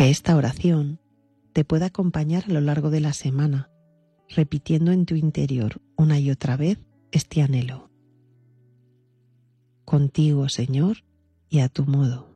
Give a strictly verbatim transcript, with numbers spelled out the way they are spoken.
Que esta oración te pueda acompañar a lo largo de la semana, repitiendo en tu interior una y otra vez este anhelo. Contigo, Señor, y a tu modo.